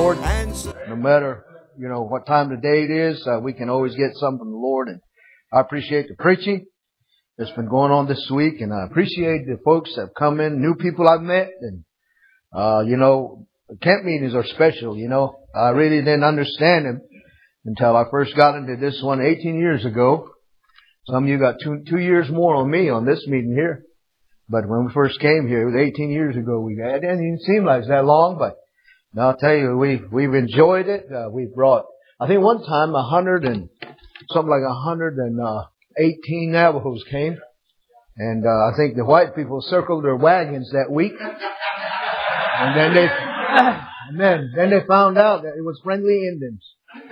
Lord, no matter, what time of the day it is, we can always get something from the Lord. And I appreciate the preaching that's been going on this week. And I appreciate the folks that have come in, new people I've met. And, camp meetings are special, I really didn't understand them until I first got into this one 18 years ago. Some of you got two years more on me on this meeting here. But when we first came here, it was 18 years ago. It didn't even seem like it's that long, but I'll tell you, we've enjoyed it. We've brought, I think one time 118 Navajos came. And, I think the white people circled their wagons that week. And then they found out that it was friendly Indians.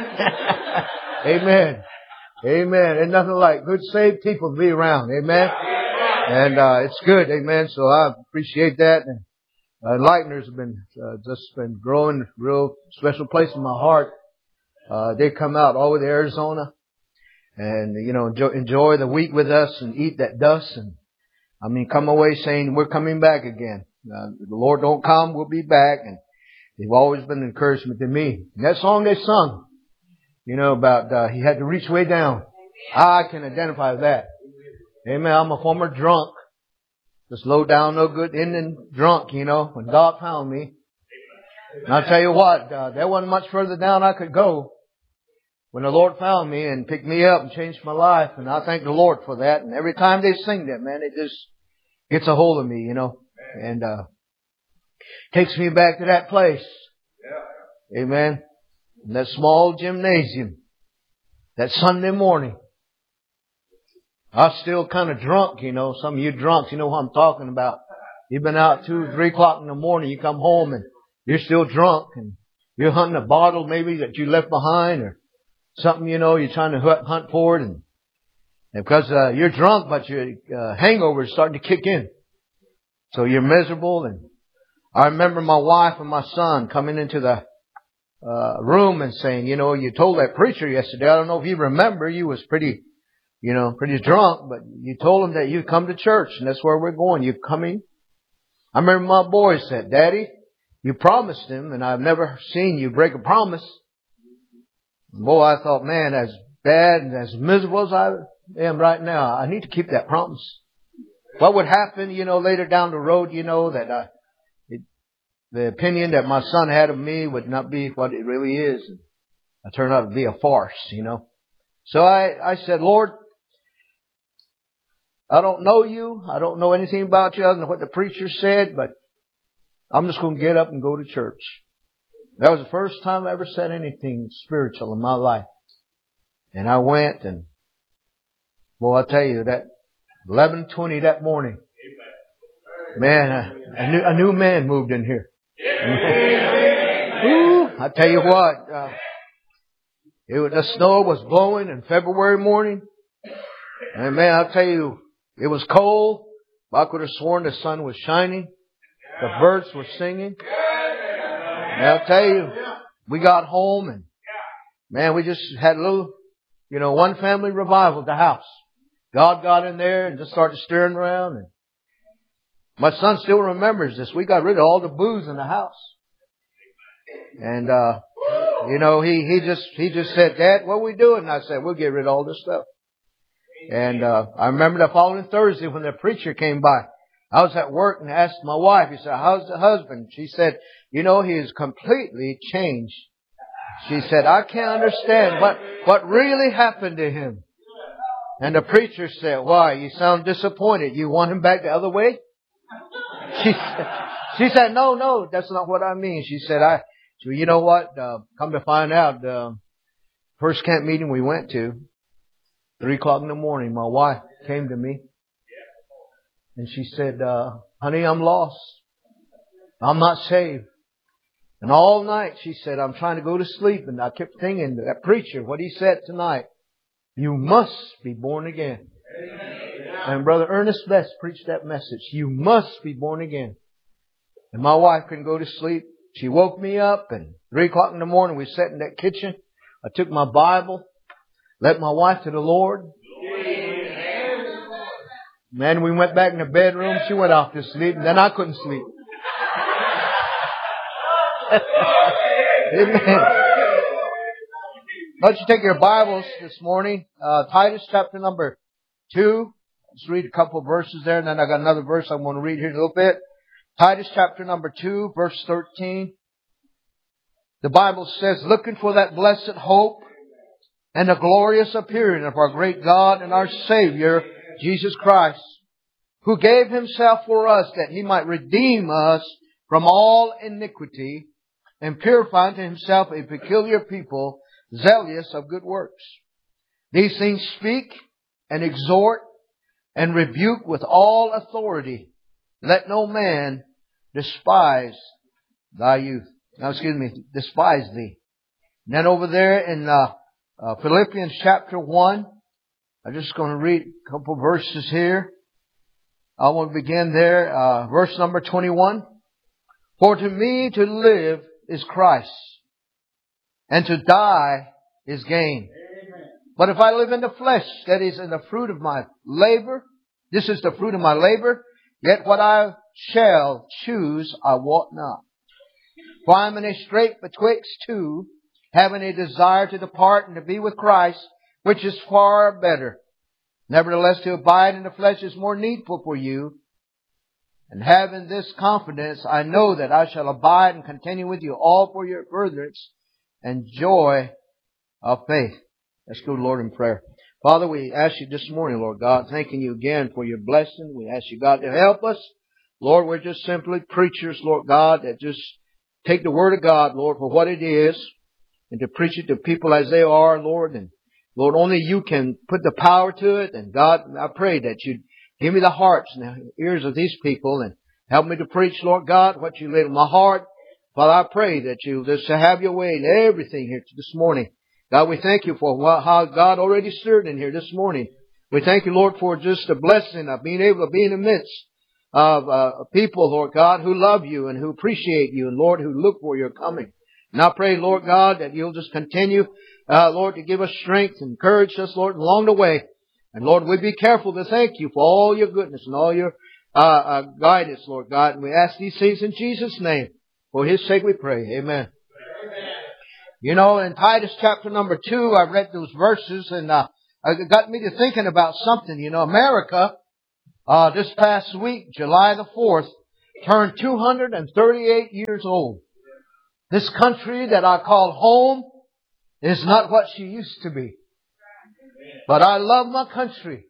Amen. Amen. There's nothing like good saved people to be around. Amen. And, it's good. Amen. So I appreciate that. And, Lightners have been, just been growing real special place in my heart. They come out all over Arizona and, enjoy the week with us and eat that dust. And come away saying we're coming back again. The Lord don't come, we'll be back. And they've always been an encouragement to me. And that song they sung, about, he had to reach way down. I can identify with that. Amen. I'm a former drunk. Just low down, no good Indian drunk, when God found me. And I'll tell you what, there wasn't much further down I could go when the Lord found me and picked me up and changed my life. And I thank the Lord for that. And every time they sing that, man, it just gets a hold of me, and, takes me back to that place. Amen. In that small gymnasium, that Sunday morning. I was still kind of drunk, Some of you drunks, you know what I'm talking about. You've been out 2, 3 o'clock in the morning. You come home and you're still drunk and you're hunting a bottle maybe that you left behind or something, you're trying to hunt for it. And because you're drunk, but your hangover is starting to kick in. So you're miserable. And I remember my wife and my son coming into the room and saying, you told that preacher yesterday, I don't know if you remember, you was pretty drunk, but you told him that you'd come to church and that's where we're going. You coming? I remember my boy said, Daddy, you promised him and I've never seen you break a promise. Boy, I thought, man, as bad and as miserable as I am right now, I need to keep that promise. What would happen, later down the road, that the opinion that my son had of me would not be what it really is. And I turned out to be a farce, So I said, Lord, I don't know you. I don't know anything about you other than what the preacher said, but I'm just going to get up and go to church. That was the first time I ever said anything spiritual in my life. And I went and, boy, I'll tell you that 11:20 that morning, man, a new man moved in here. Ooh, I tell you what, the snow was blowing in February morning. And man, I'll tell you, it was cold. I could have sworn the sun was shining. The birds were singing. And I'll tell you, we got home and man, we just had a little, one family revival at the house. God got in there and just started stirring around. And my son still remembers this. We got rid of all the booze in the house. And, he just said, Dad, what are we doing? And I said, we'll get rid of all this stuff. And, I remember the following Thursday when the preacher came by. I was at work and asked my wife, he said, how's the husband? She said, he is completely changed. She said, I can't understand what really happened to him. And the preacher said, why? You sound disappointed. You want him back the other way? She said, no, that's not what I mean. She said, so you know what? Come to find out, first camp meeting we went to, 3 o'clock in the morning, my wife came to me and she said, honey, I'm lost. I'm not saved. And all night she said, I'm trying to go to sleep. And I kept thinking, that preacher, what he said tonight, you must be born again. And Brother Ernest Best preached that message. You must be born again. And my wife couldn't go to sleep. She woke me up and 3 o'clock in the morning we sat in that kitchen. I took my Bible, led my wife to the Lord. Man, we went back in the bedroom. She went off to sleep and then I couldn't sleep. Amen. Why don't you take your Bibles this morning, Titus chapter number 2. Let's read a couple of verses there, and then I got another verse I'm going to read here in a little bit. Titus chapter number 2, verse 13. The Bible says, looking for that blessed hope and the glorious appearing of our great God and our Savior, Jesus Christ, who gave Himself for us that He might redeem us from all iniquity and purify unto Himself a peculiar people, zealous of good works. These things speak and exhort and rebuke with all authority. Let no man despise thy youth. Despise thee. And then over there in Philippians chapter 1, I'm just going to read a couple verses here. I want to begin there, verse number 21. For to me to live is Christ, and to die is gain. Amen. But if I live in the flesh, that is in the fruit of my labor, this is the fruit of my labor, yet what I shall choose I wot not. For I am in a strait betwixt two, having a desire to depart and to be with Christ, which is far better. Nevertheless, to abide in the flesh is more needful for you. And having this confidence, I know that I shall abide and continue with you all for your furtherance and joy of faith. Let's go to the Lord in prayer. Father, we ask you this morning, Lord God, thanking you again for your blessing. We ask you, God, to help us. Lord, we're just simply preachers, Lord God, that just take the Word of God, Lord, for what it is, and to preach it to people as they are, Lord. And Lord, only you can put the power to it. And God, I pray that you'd give me the hearts and the ears of these people and help me to preach, Lord God, what you laid on my heart. Father, I pray that you just have your way in everything here this morning. God, we thank you for how God already stirred in here this morning. We thank you, Lord, for just the blessing of being able to be in the midst of people, Lord God, who love you and who appreciate you, and Lord, who look for your coming. And I pray, Lord God, that you'll just continue, Lord, to give us strength and encourage us, Lord, along the way. And Lord, we be careful to thank you for all your goodness and all your guidance, Lord God. And we ask these things in Jesus' name. For His sake we pray. Amen. Amen. You know, in Titus chapter number 2, I read those verses and it got me to thinking about something. You know, America, this past week, July the 4th, turned 238 years old. This country that I call home is not what she used to be. But I love my country.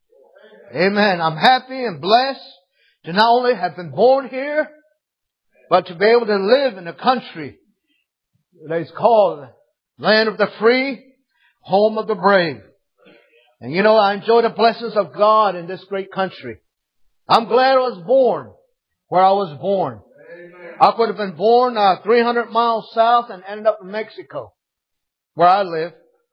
Amen. I'm happy and blessed to not only have been born here, but to be able to live in a country that is called land of the free, home of the brave. And you know, I enjoy the blessings of God in this great country. I'm glad I was born where I was born. I could have been born 300 miles south and ended up in Mexico, where I live.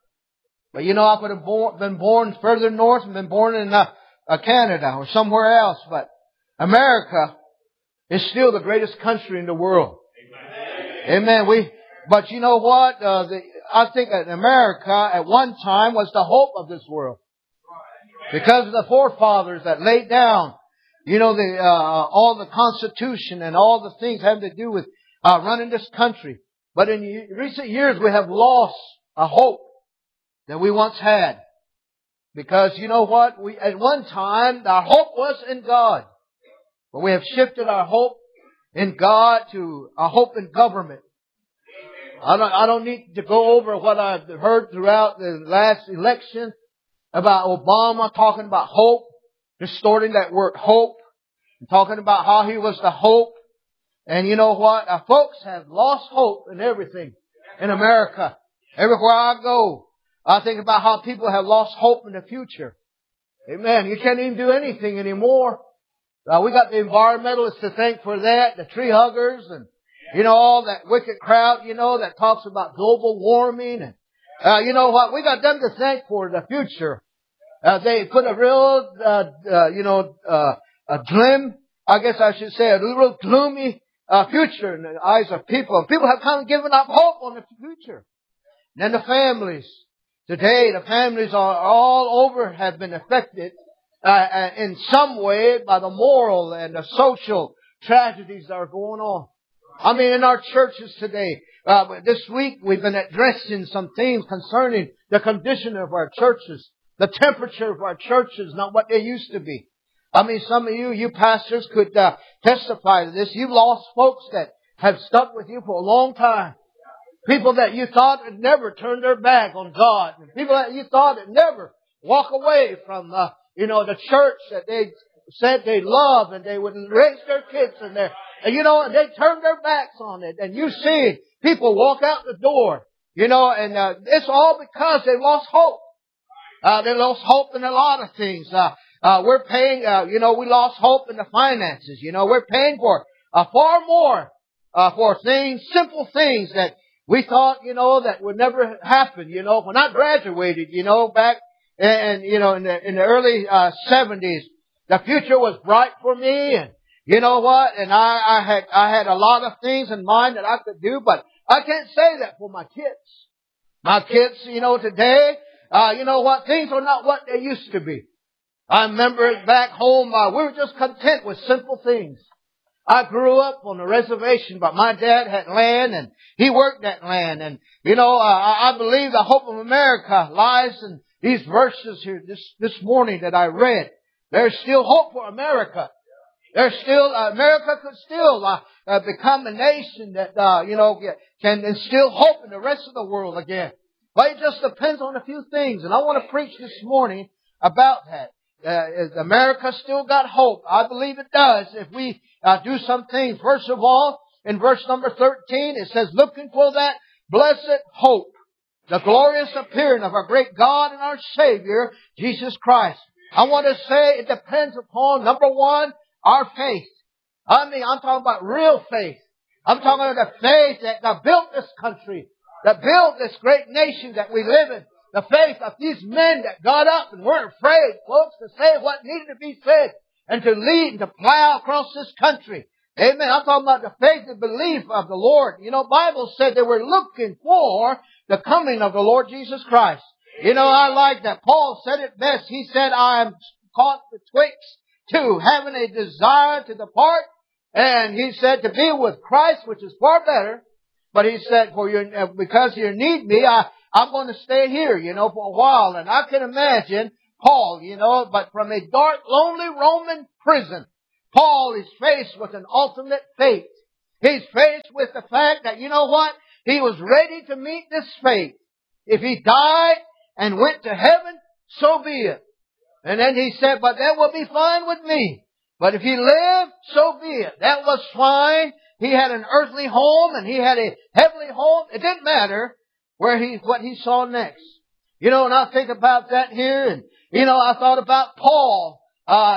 But you know, I could have been born further north and been born in Canada or somewhere else. But America is still the greatest country in the world. Amen. But you know what? I think that America at one time was the hope of this world. Because of the forefathers that laid down, you know, all the Constitution and all the things having to do with running this country. But in recent years, we have lost a hope that we once had. Because you know what? At one time, our hope was in God. But we have shifted our hope in God to a hope in government. I don't need to go over what I've heard throughout the last election about Obama talking about hope, distorting that word hope, and talking about how he was the hope. And you know what? Our folks have lost hope in everything in America. Everywhere I go, I think about how people have lost hope in the future. Amen. You can't even do anything anymore. We got the environmentalists to thank for that, the tree huggers, and you know, all that wicked crowd, you know, that talks about global warming. And you know what? We got them to thank for the future. They put a real, a glim, I guess I should say, a real gloomy future in the eyes of people. And people have kind of given up hope on the future. And then the families. Today, the families are all over have been affected in some way by the moral and the social tragedies that are going on. I mean, in our churches today, this week we've been addressing some things concerning the condition of our churches, the temperature of our churches, not what they used to be. I mean, some of you pastors could testify to this. You've lost folks that have stuck with you for a long time. People that you thought would never turn their back on God. And people that you thought would never walk away from, the church that they said they love, and they would raise their kids in there. And they turned their backs on it. And you see people walk out the door, and it's all because they lost hope. They lost hope in a lot of things. We're paying, we lost hope in the finances. We're paying for far more for things, simple things that we thought, that would never happen. When I graduated, back in the early 70s, the future was bright for me, and you know what? And I had a lot of things in mind that I could do, but I can't say that for my kids. My kids, today, things are not what they used to be. I remember back home, we were just content with simple things. I grew up on a reservation, but my dad had land and he worked that land. And, I believe the hope of America lies in these verses here this morning that I read. There's still hope for America. There's still, America could still become a nation that, can instill hope in the rest of the world again. But it just depends on a few things. And I want to preach this morning about that. America still got hope. I believe it does if we do some things. First of all, in verse number 13, it says, looking for that blessed hope, the glorious appearing of our great God and our Savior, Jesus Christ. I want to say it depends upon, number one, our faith. I'm talking about real faith. I'm talking about the faith that built this country, that built this great nation that we live in. The faith of these men that got up and weren't afraid, folks, to say what needed to be said and to lead and to plow across this country. Amen. I'm talking about the faith and belief of the Lord. Bible said they were looking for the coming of the Lord Jesus Christ. I like that. Paul said it best. He said, I am caught betwixt two, having a desire to depart. And he said to be with Christ, which is far better. But he said, because you need me, I'm going to stay here, for a while. And I can imagine Paul, but from a dark, lonely Roman prison, Paul is faced with an ultimate fate. He's faced with the fact that, he was ready to meet this fate. If he died and went to heaven, so be it. And then he said, but that will be fine with me. But if he lived, so be it. That was fine. He had an earthly home and he had a heavenly home. It didn't matter what he saw next. And I think about that here, and I thought about Paul. My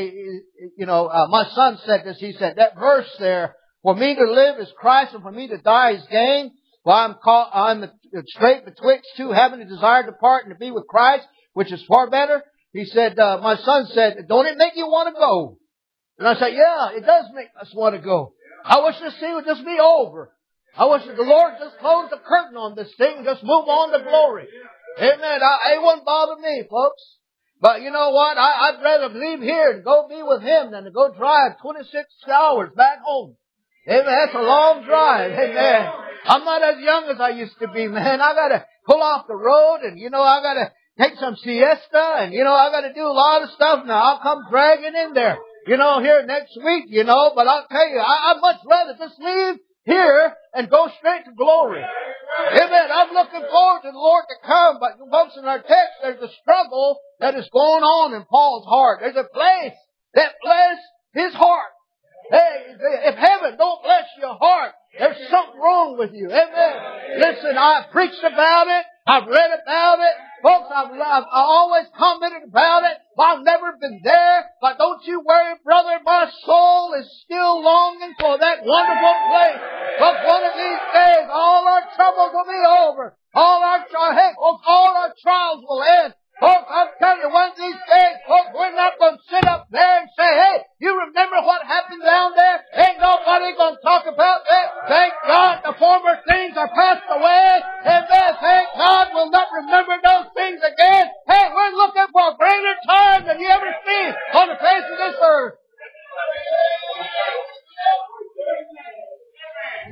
son said this. He said that verse there, for me to live is Christ and for me to die is gain. Well, I'm straight betwixt two, having a desire to depart and to be with Christ, which is far better. He said, my son said, don't it make you want to go? And I said, yeah, it does make us want to go. I wish this thing would just be over. I wish that the Lord just closed the curtain on this thing and just move on to glory. Amen. It wouldn't bother me, folks. But you know what? I'd rather leave here and go be with Him than to go drive 26 hours back home. Amen. That's a long drive. Amen. I'm not as young as I used to be, man. I gotta pull off the road and, I gotta take some siesta and, I gotta do a lot of stuff now. I'll come dragging in there, here next week, but I'll tell you, I'd much rather just leave here and go straight to glory. Amen. I'm looking forward to the Lord to come, but folks, in our text, there's a struggle that is going on in Paul's heart. There's a place that bless his heart. Hey, if heaven don't bless your heart, there's something wrong with you. Amen. Listen, I've preached about it. I've read about it. Folks, I've always commented about it. I've never been there. But don't you worry, brother. My soul is still longing for that wonderful place. But one of these days, all our troubles will be over. All our trials will end. Folks, I'm telling you, one of these days, folks, we're not going to sit up there and say, hey, you remember what happened down there? Ain't nobody going to talk about that. Thank God the former things are passed away. Amen. Thank God we'll not remember those things again. Hey, we're looking for a greater time than you ever see on the face of this earth.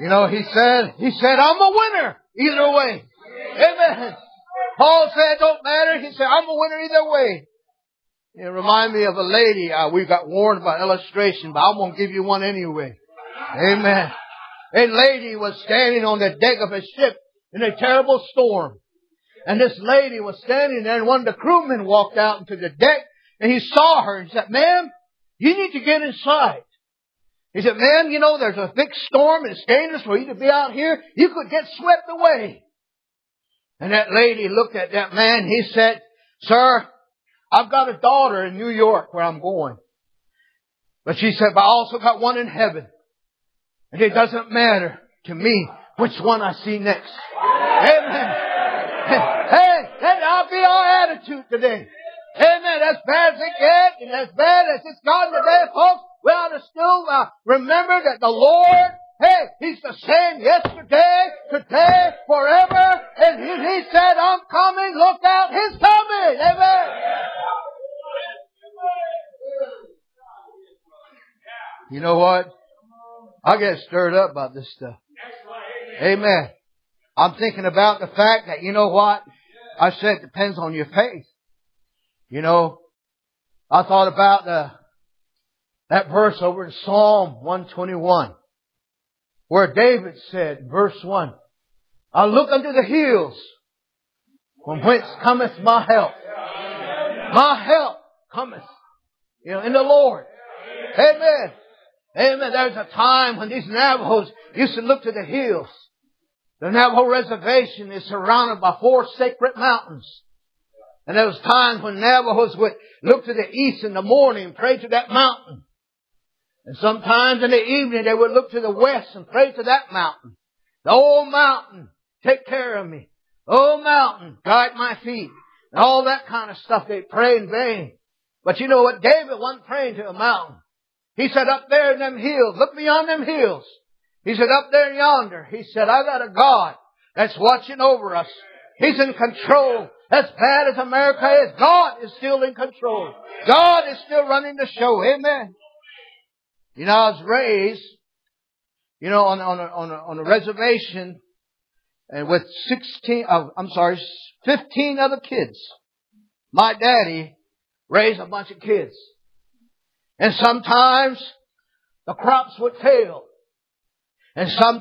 You know, he said, I'm a winner either way. Amen. Paul said, don't matter. He said, I'm a winner either way. It reminded me of a lady. We got warned about illustration, but I'm going to give you one anyway. Amen. A lady was standing on the deck of a ship in a terrible storm. And this lady was standing there, and one of the crewmen walked out into the deck, and he saw her and said, ma'am, you need to get inside. He said, ma'am, you know, there's a big storm and it's dangerous for you to be out here. You could get swept away. And that lady looked at that man. He said, sir, I've got a daughter in New York where I'm going. But she said, but I also got one in heaven. And it doesn't matter to me which one I see next. Amen. Hey, that ought to be our attitude today. Amen. As bad as it gets and as bad as it's gotten today, folks, we ought to still remember that the Lord, hey, He's the same yesterday, today, forever. And He said, I'm coming. Look out. He's coming. Amen. You know what? I get stirred up about this stuff. Amen. I'm thinking about the fact that, you know what? I said it depends on your faith. You know, I thought about that verse over in Psalm 121, where David said, verse 1, I look unto the hills, from whence cometh my help. My help cometh, in the Lord. Amen. Amen. There's a time when these Navajos used to look to the hills. The Navajo reservation is surrounded by 4 sacred mountains. And there was times when Navajos would look to the east in the morning and pray to that mountain. And sometimes in the evening they would look to the west and pray to that mountain. The old mountain, take care of me. Oh mountain, guide my feet. And all that kind of stuff. They pray in vain. But you know what? David wasn't praying to a mountain. He said, up there in them hills, look beyond them hills. He said, up there yonder, he said, I got a God that's watching over us. He's in control. As bad as America is, God is still in control. God is still running the show. Amen. You know, I was raised, on a reservation, and with 15 other kids. My daddy raised a bunch of kids. And sometimes the crops would fail. And sometimes